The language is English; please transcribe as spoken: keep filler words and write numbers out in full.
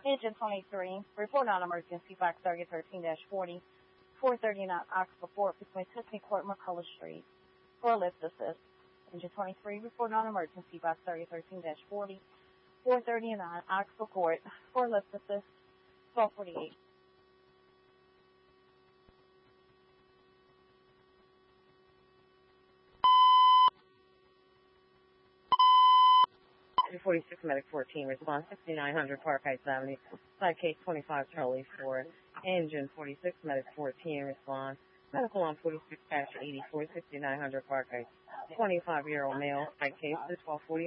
Engine twenty-three, report on emergency box thirty thirteen forty, four thirty-nine Oxford Court between Tiffany Court and McCullough Street. For a lift assist. Engine twenty-three, report on emergency box thirty thirteen forty, four thirty-nine Oxford Court. For a lift assist. twelve forty-eight. forty-six Medic fourteen, response sixty-nine hundred Park Heights Avenue, side case twenty-five Charlie four, engine forty-six Medic fourteen, response, medical on forty-six eighty-four, sixty-nine hundred Park Heights, twenty-five year old male, side case to twelve forty.